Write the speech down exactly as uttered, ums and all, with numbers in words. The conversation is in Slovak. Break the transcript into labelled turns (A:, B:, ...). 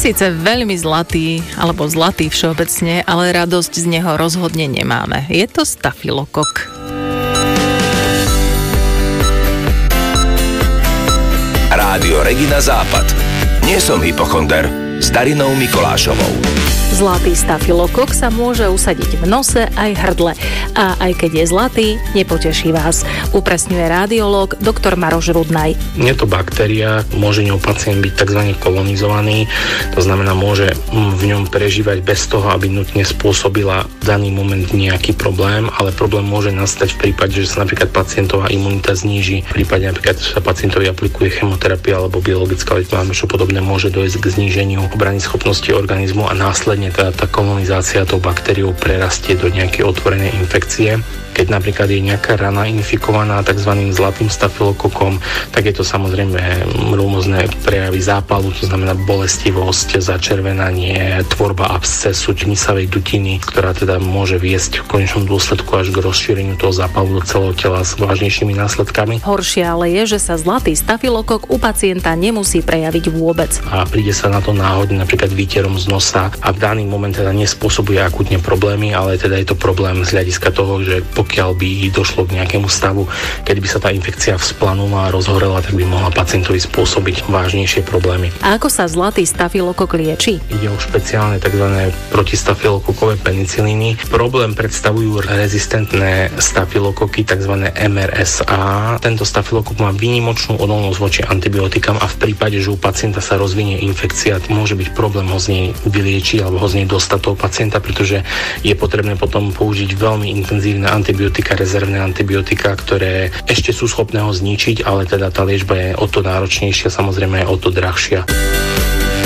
A: síce veľmi zlatý, alebo zlatý všeobecne, ale radosť z neho rozhodne nemáme. Je to stafilokok.
B: Rádio Regina Západ. Nie som hypochonder. S Darinou Mikolášovou.
A: Zlatý stafilokok sa môže usadiť v nose aj hrdle. A aj keď je zlatý, nepoteší vás. Upresňuje radiológ doktor Maroš Rudnaj.
C: Je to baktéria, môže ňou pacient byť tzv. Kolonizovaný. To znamená, môže v ňom prežívať bez toho, aby nutne spôsobila v daný moment nejaký problém, ale problém môže nastať v prípade, že sa napríklad pacientová imunita zníži. V prípade napríklad sa pacientovi aplikuje chemoterapia alebo biologická liečba, čo podobné, môže dojsť k zníženiu obranyschopnosti organizmu a následne tá, tá kolonizácia tou baktériou prerastie do nejakej otvorenej infekcie. Keď napríklad je nejaká rana infikovaná tzv. Zlatým stafilokokom, tak je to samozrejme rôzne prejavy zápalu, to znamená bolestivosť, začervenanie, tvorba abscesu, hnisavej dutiny, ktorá teda môže viesť v konečnom dôsledku až k rozšíreniu toho zápalu do celého tela s vážnejšími následkami.
A: Horšie ale je, že sa zlatý stafilokok u pacienta nemusí prejaviť vôbec.
C: A príde sa na to náhodne napríklad výterom z nosa a v daný moment teda nespôsobuje akútne problémy, ale teda je to problém z hľadiska toho, že pokiaľ by došlo k nejakému stavu, keď by sa tá infekcia vzplanula a rozhorela, tak by mohla pacientovi spôsobiť vážnejšie problémy.
A: A ako sa zlatý stafilokok lieči?
C: Ide o špeciálne tzv. Protistafilokokové penicilíny. Problém predstavujú rezistentné stafilokoky, tzv. em er es á. Tento stafilokok má výnimočnú odolnosť voči antibiotikám a v prípade, že u pacienta sa rozvinie infekcia, môže byť problém ho z nej vyliečiť alebo ho z nej dostať toho pacienta, pretože je potrebné potom použiť veľmi intenzívne antibiotika antibiotika, rezervné antibiotika, ktoré ešte sú schopné ho zničiť, ale teda tá liečba je o to náročnejšia, samozrejme aj o to drahšia.